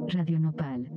Radio Nopal.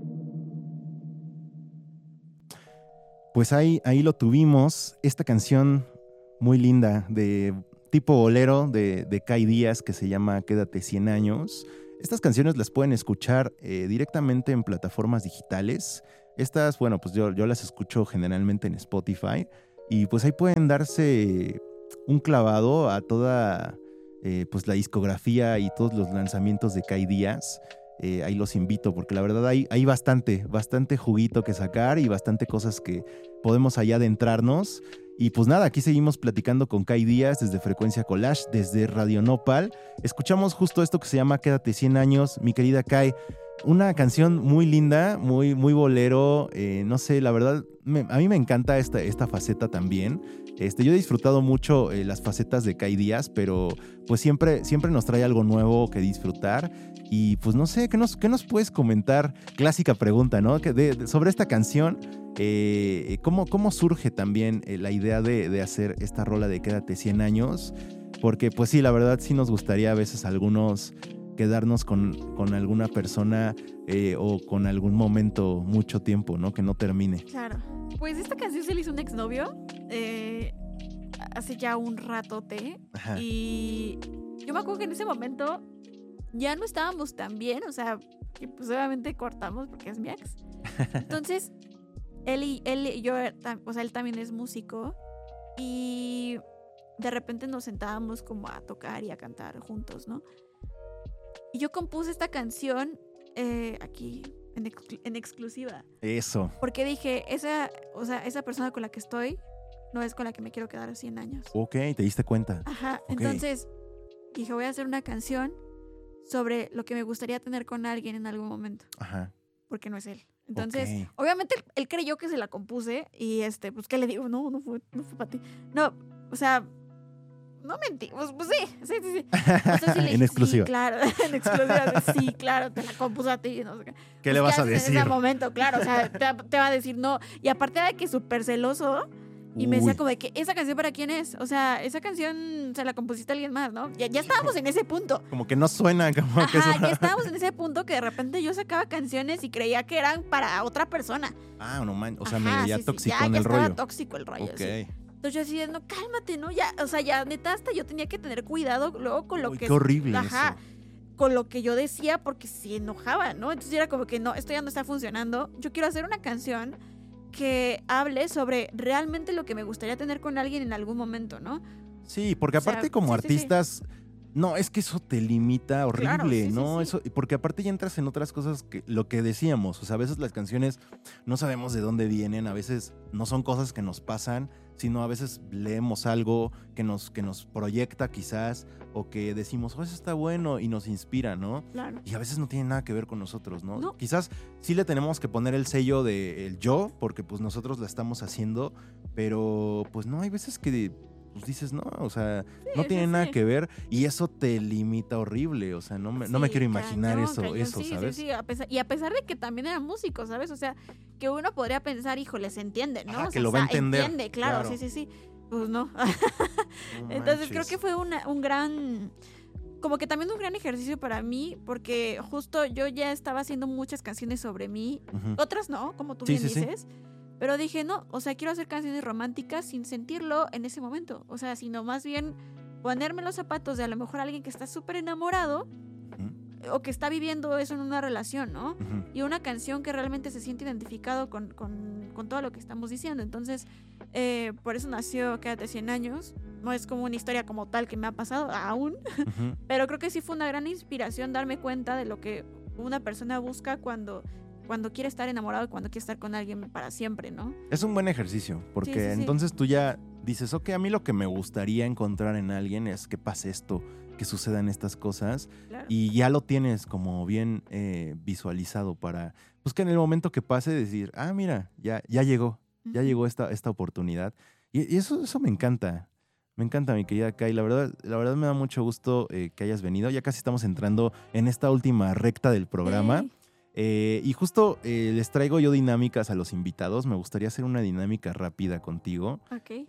Pues ahí lo tuvimos, esta canción muy linda de tipo bolero de Kai Díaz que se llama Quédate 100 años. Estas canciones las pueden escuchar directamente en plataformas digitales. Estas, bueno, pues yo las escucho generalmente en Spotify y pues ahí pueden darse un clavado a toda pues la discografía y todos los lanzamientos de Kai Díaz. Ahí los invito porque la verdad hay bastante juguito que sacar y bastante cosas que podemos allá adentrarnos. Y pues nada, aquí seguimos platicando con Kai Díaz desde Frecuencia Collage, desde Radio Nopal. Escuchamos justo esto que se llama Quédate 100 años, mi querida Kai. Una canción muy linda, muy bolero. No sé, la verdad, a mí me encanta esta faceta también. Yo he disfrutado mucho las facetas de Kai Díaz, pero pues siempre nos trae algo nuevo que disfrutar. Y pues no sé, ¿qué nos puedes comentar? Clásica pregunta, ¿no? Sobre esta canción, ¿cómo surge también la idea de hacer esta rola de Quédate 100 años? Porque pues sí, la verdad sí nos gustaría a veces algunos quedarnos con alguna persona o con algún momento mucho tiempo, ¿no? Que no termine. Claro. Pues esta canción se le hizo un exnovio hace ya un ratote. Ajá. Y yo me acuerdo que en ese momento ya no estábamos tan bien, o sea, que pues obviamente cortamos porque es mi ex. Entonces, él y yo, o sea, él también es músico y de repente nos sentábamos como a tocar y a cantar juntos, ¿no? Y yo compuse esta canción aquí en exclusiva. Eso. Porque dije, esa persona con la que estoy no es con la que me quiero quedar 100 años. Ok, ¿te diste cuenta? Ajá, Okay. Entonces dije, voy a hacer una canción sobre lo que me gustaría tener con alguien en algún momento. Ajá. Porque no es él. Entonces, Okay. obviamente él creyó que se la compuse y pues ¿qué le digo? No fue para ti. No, o sea, no mentí. Pues sí. O sea, sí le En exclusiva. Sí, claro, en exclusiva. Sí, claro, te la compuse a ti. No sé qué. ¿Qué le vas a haces decir? En ese momento, claro, o sea, te va a decir no. Y aparte era de que súper celoso. Y me decía como de que, ¿esa canción para quién es? O sea, esa canción se la compusiste a alguien más, ¿no? Ya estábamos en ese punto. Como que no suena, como que Ajá, ya estábamos en ese punto que de repente yo sacaba canciones y creía que eran para otra persona. Ah, no man, o sea, Ajá, medio ya sí, tóxico ya en el estaba rollo. tóxico el rollo, Ok. sí. Entonces yo así, no, cálmate, ¿no? Ya, o sea, ya neta hasta yo tenía que tener cuidado luego con lo Uy, que... qué horrible Ajá, eso. con lo que yo decía porque se enojaba, ¿no? Entonces era como que no, esto ya no está funcionando. Yo quiero hacer una canción que hable sobre realmente lo que me gustaría tener con alguien en algún momento, ¿no? Sí, porque aparte sea, como sí. artistas, no, es que eso te limita horrible, Claro, sí, ¿no? sí. Eso, porque aparte ya entras en otras cosas que lo que decíamos, o sea, a veces las canciones no sabemos de dónde vienen, a veces no son cosas que nos pasan, sino a veces leemos algo que nos proyecta quizás, o que decimos, oh, eso está bueno, y nos inspira, ¿no? Claro. Y a veces no tiene nada que ver con nosotros, ¿no? No. Quizás sí le tenemos que poner el sello del yo, porque pues nosotros la estamos haciendo, pero pues no, hay veces que pues dices, no, o sea, Sí, no tiene sí, nada sí. que ver y eso te limita horrible, o sea, no me Sí, quiero imaginar cañón, eso, sí, ¿sabes? Sí, y a pesar de que también era músico, ¿sabes? O sea, que uno podría pensar, híjole, se entiende, ¿no? Ajá, o que sea, lo va a entender, entiende, claro, claro. sí. Pues no. No Entonces creo manches. que fue un gran... Como que también un gran ejercicio para mí, porque justo yo ya estaba haciendo muchas canciones sobre mí, Ujú. otras no, como tú Sí, bien sí, sí. dices, pero dije, no, o sea, quiero hacer canciones románticas sin sentirlo en ese momento, o sea, sino más bien ponerme los zapatos de a lo mejor alguien que está súper enamorado Ujú, o que está viviendo eso en una relación, ¿no? ujú. Y una canción que realmente se siente identificado con todo lo que estamos diciendo. Entonces, por eso nació Quédate 100 años. No es como una historia como tal que me ha pasado aún, Ujú. pero creo que sí fue una gran inspiración darme cuenta de lo que una persona busca cuando quiere estar enamorado y cuando quiere estar con alguien para siempre, ¿no? Es un buen ejercicio, porque Sí, sí, sí. entonces tú ya dices, ok, a mí lo que me gustaría encontrar en alguien es que pase esto, que sucedan estas cosas, Claro. y ya lo tienes como bien visualizado para, pues que en el momento que pase decir, ah, mira, ya llegó esta oportunidad. Y eso me encanta. Me encanta, mi querida Kai. La verdad me da mucho gusto que hayas venido. Ya casi estamos entrando en esta última recta del programa. Yay. Y justo les traigo yo dinámicas a los invitados. Me gustaría hacer una dinámica rápida contigo. Ok.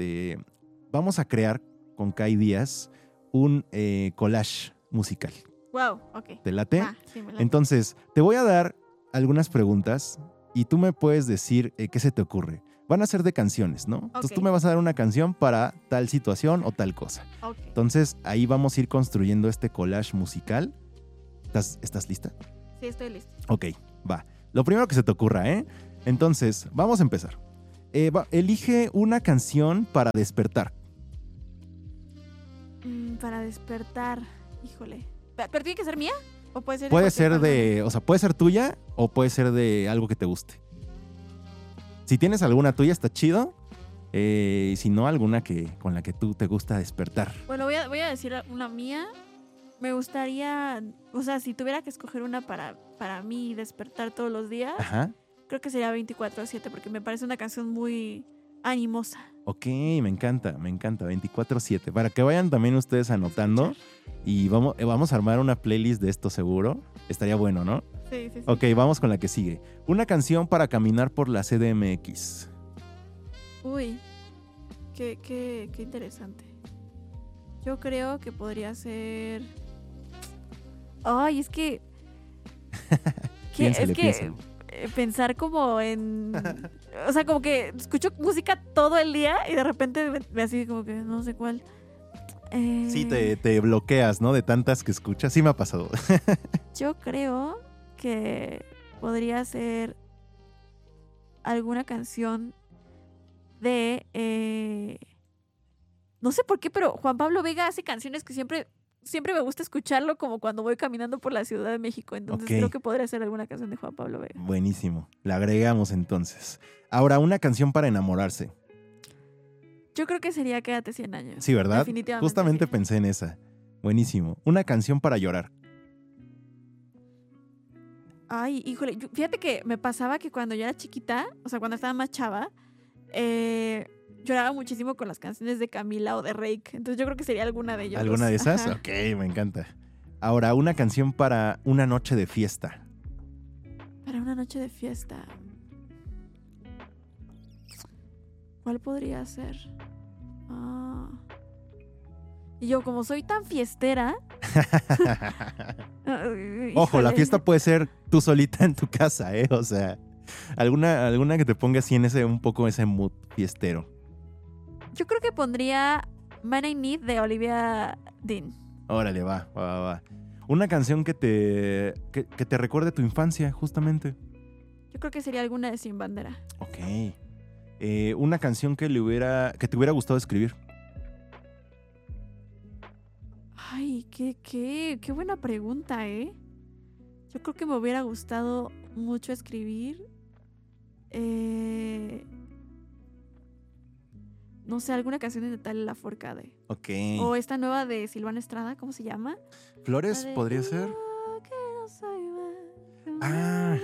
Vamos a crear con Kai Díaz un collage musical. Wow, ok. ¿Te late? Sí, me late. Entonces, te voy a dar algunas preguntas y tú me puedes decir qué se te ocurre. Van a ser de canciones, ¿no? Entonces tú me vas a dar una canción para tal situación o tal cosa. Ok. Entonces ahí vamos a ir construyendo este collage musical. ¿Estás lista? Sí, estoy lista. Ok, va. Lo primero que se te ocurra, ¿eh? Entonces, vamos a empezar. Elige una canción para despertar. Para despertar, híjole. ¿Pero tiene que ser mía? ¿O puede ser Puede ser puede ser tuya o puede ser de algo que te guste. Si tienes alguna tuya, está chido. Si no, alguna con la que tú te gusta despertar. Bueno, voy a decir una mía. Me gustaría, o sea, si tuviera que escoger una para mí despertar todos los días, Ajá. creo que sería 24/7 porque me parece una canción muy animosa. Ok, me encanta, 24/7. Para que vayan también ustedes anotando y vamos a armar una playlist de esto seguro. Estaría bueno, ¿no? Sí. Ok, vamos con la que sigue. Una canción para caminar por la CDMX. Uy, qué interesante. Yo creo que podría ser... Ay, es que... Piénsale. Pensar como en... O sea, como que escucho música todo el día y de repente me así como que no sé cuál. Sí, te bloqueas, ¿no? De tantas que escuchas. Sí me ha pasado. Yo creo que podría ser alguna canción de... no sé por qué, pero Juan Pablo Vega hace canciones que siempre me gusta escucharlo como cuando voy caminando por la Ciudad de México. Entonces creo que podría ser alguna canción de Juan Pablo Vega. Buenísimo. La agregamos entonces. Ahora, una canción para enamorarse. Yo creo que sería Quédate 100 años. Sí, ¿verdad? Definitivamente. Justamente sí. pensé en esa. Buenísimo. Una canción para llorar. Ay, híjole. Fíjate que me pasaba que cuando yo era chiquita, o sea, cuando estaba más chava, lloraba muchísimo con las canciones de Camila o de Reik. Entonces yo creo que sería alguna de ellos. ¿Alguna de esas? Ajá. Ok, me encanta. Ahora, una canción para una noche de fiesta. Para una noche de fiesta. ¿Cuál podría ser? Y yo, como soy tan fiestera... Ojo, la fiesta puede ser tú solita en tu casa, ¿eh? O sea, alguna que te ponga así en un poco ese mood fiestero. Yo creo que pondría Man I Need de Olivia Dean. Órale, va. Una canción que te recuerde tu infancia, justamente. Yo creo que sería alguna de Sin Bandera. Ok. Una canción que te hubiera gustado escribir. Ay, qué buena pregunta, ¿eh? Yo creo que me hubiera gustado mucho escribir. No sé, alguna canción de Natalia Lafourcade. Ok. O esta nueva de Silvana Estrada, ¿cómo se llama? ¿Flores podría ser? Ah.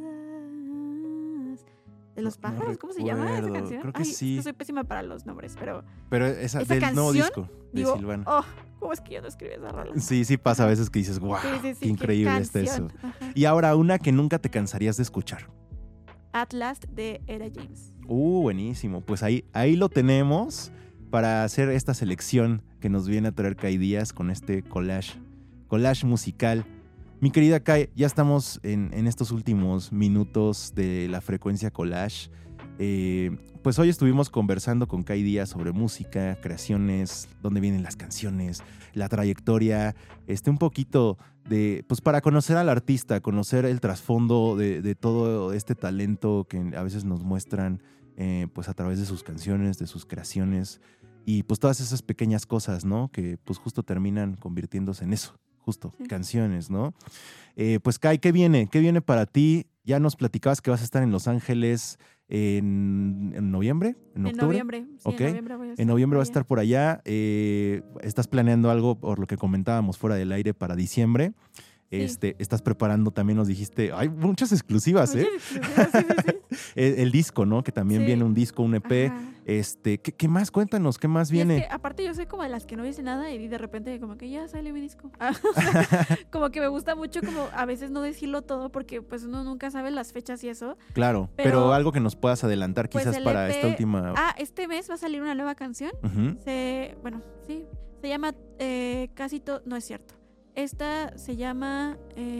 ¿De los pájaros? ¿Cómo se llama esa canción? Creo que sí. Es que soy pésima para los nombres, pero esa esa del nuevo canción, disco de digo, Silvana. ¿cómo es que yo no escribí esa rola? Sí pasa a veces que dices, wow, Sí, qué increíble está eso. Ajá. Y ahora una que nunca te cansarías de escuchar. At Last de Era James. Buenísimo. Pues ahí lo tenemos para hacer esta selección que nos viene a traer Kai Díaz con este collage musical. Mi querida Kai, ya estamos en estos últimos minutos de la frecuencia collage. Pues hoy estuvimos conversando con Kai Díaz sobre música, creaciones, dónde vienen las canciones, la trayectoria, un poquito de, pues para conocer al artista, conocer el trasfondo de todo este talento que a veces nos muestran pues a través de sus canciones, de sus creaciones y pues todas esas pequeñas cosas, ¿no? Que pues justo terminan convirtiéndose en eso, justo, sí. Canciones, ¿no? Pues Kai, ¿qué viene? ¿Qué viene para ti? Ya nos platicabas que vas a estar en Los Ángeles en noviembre, en octubre. Noviembre, sí, okay. En noviembre va a estar por allá. ¿Estás planeando algo, por lo que comentábamos fuera del aire, para diciembre? Sí. Estás preparando, también nos dijiste, hay muchas exclusivas, ¿eh? Sí. El disco, ¿no? Que también viene un disco, un EP. Ajá. ¿Qué más? Cuéntanos, ¿qué más viene? Es que, aparte yo soy como de las que no dice nada y de repente como que ya sale mi disco. Como que me gusta mucho como a veces no decirlo todo porque pues uno nunca sabe las fechas y eso. Claro, pero algo que nos puedas adelantar quizás pues para esta última... este mes va a salir una nueva canción. Uh-huh. Se llama Casi todo... No es cierto. Esta se llama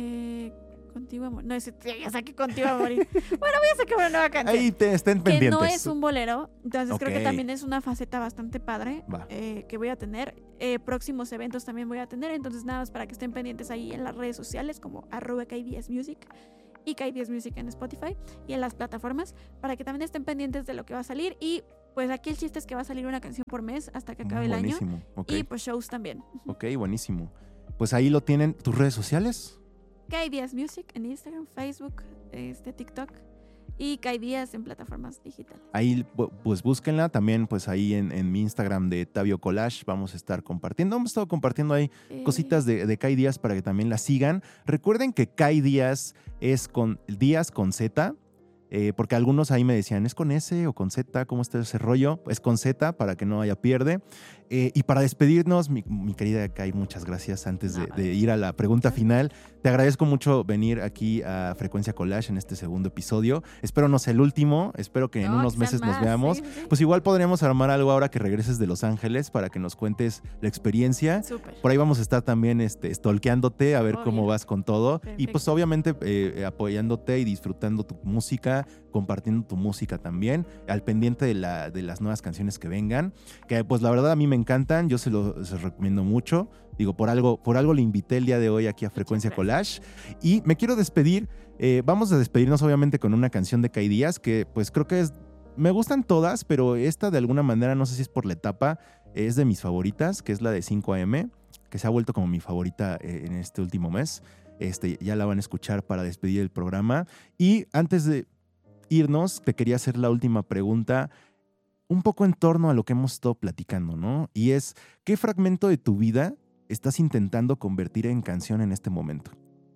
Contigo a Morir. No, ya saqué Contigo a Morir. Bueno, voy a sacar una nueva canción. Ahí estén pendientes. Que no es un bolero. Entonces creo que Ok. también es una faceta bastante padre Va. que voy a tener. Próximos eventos también voy a tener. Entonces nada más para que estén pendientes ahí en las redes sociales como @KDSmusic y KDS Music en Spotify y en las plataformas para que también estén pendientes de lo que va a salir. Y pues aquí el chiste es que va a salir una canción por mes hasta que acabe el año. Buenísimo. Ok. Y pues shows también. Ok, buenísimo. Pues ahí lo tienen. ¿Tus redes sociales? KDS Music en Instagram, Facebook, TikTok y KDS en plataformas digitales. Ahí pues búsquenla. También pues ahí en mi Instagram de Tabio Collage vamos a estar compartiendo. Hemos estado compartiendo ahí cositas de Kai Díaz para que también la sigan. Recuerden que Kai Díaz es con Díaz con Z. Porque algunos ahí me decían, ¿es con S o con Z? ¿Cómo está ese rollo? Es con Z para que no haya pierde. Y para despedirnos, mi querida Kai, muchas gracias. Antes de ir a la pregunta final, te agradezco mucho venir aquí a Frecuencia Collage en este segundo episodio. Espero no sea el último, espero que en unos meses nos veamos. Sí. Pues igual podríamos armar algo ahora que regreses de Los Ángeles para que nos cuentes la experiencia. Súper. Por ahí vamos a estar también stalkeándote a ver cómo vas con todo. Perfecto. Y pues obviamente apoyándote y disfrutando tu música, compartiendo tu música también, al pendiente de las nuevas canciones que vengan, que pues la verdad a mí me encantan, yo se los recomiendo mucho. Digo, por algo le invité el día de hoy aquí a Frecuencia Collage. Y me quiero despedir, vamos a despedirnos obviamente con una canción de Kai Díaz, que pues creo que me gustan todas, pero esta de alguna manera, no sé si es por la etapa, es de mis favoritas, que es la de 5 AM, que se ha vuelto como mi favorita en este último mes. Ya la van a escuchar para despedir el programa. Y antes de irnos, te quería hacer la última pregunta, un poco en torno a lo que hemos estado platicando, ¿no? Y es, ¿qué fragmento de tu vida estás intentando convertir en canción en este momento?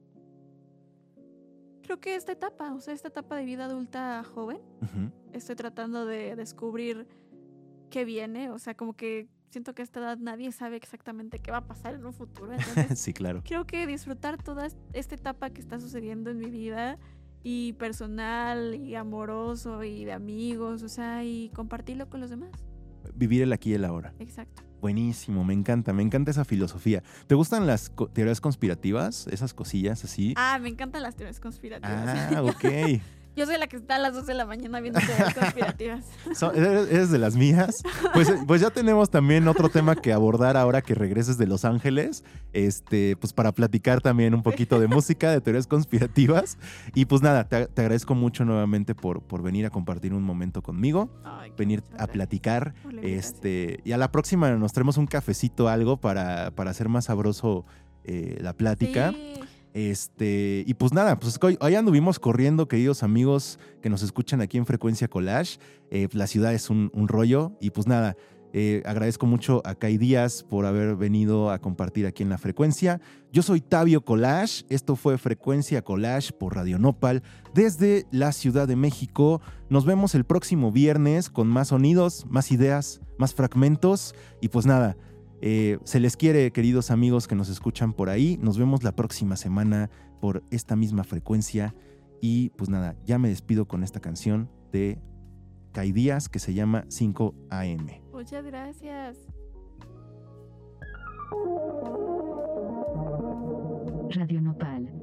Creo que esta etapa de vida adulta joven, estoy tratando de descubrir qué viene, o sea, como que siento que a esta edad nadie sabe exactamente qué va a pasar en un futuro, entonces sí, claro. Creo que disfrutar toda esta etapa que está sucediendo en mi vida y personal y amoroso y de amigos, o sea, y compartirlo con los demás. Vivir el aquí y el ahora. Exacto. Buenísimo, me encanta esa filosofía. ¿Te gustan las teorías conspirativas? Esas cosillas así. Me encantan las teorías conspirativas. Ok. Yo soy la que está a las 2 de la mañana viendo teorías conspirativas. ¿Eres de las mías? Pues ya tenemos también otro tema que abordar ahora que regreses de Los Ángeles, pues para platicar también un poquito de música, de teorías conspirativas. Y pues nada, te agradezco mucho nuevamente por venir a compartir un momento conmigo, venir a platicar. Y a la próxima nos traemos un cafecito, algo para hacer más sabroso la plática. Sí. Y pues nada, pues hoy anduvimos corriendo, queridos amigos que nos escuchan aquí en Frecuencia Collage. La ciudad es un rollo y pues nada, agradezco mucho a Kai Díaz por haber venido a compartir aquí en la frecuencia. Yo soy Tabio Collage, esto fue Frecuencia Collage por Radio Nopal desde la Ciudad de México. Nos vemos el próximo viernes con más sonidos, más ideas, más fragmentos y pues nada. Se les quiere, queridos amigos que nos escuchan por ahí. Nos vemos la próxima semana por esta misma frecuencia. Y pues nada, ya me despido con esta canción de Kai Díaz que se llama 5 AM. Muchas gracias. Radio Nopal.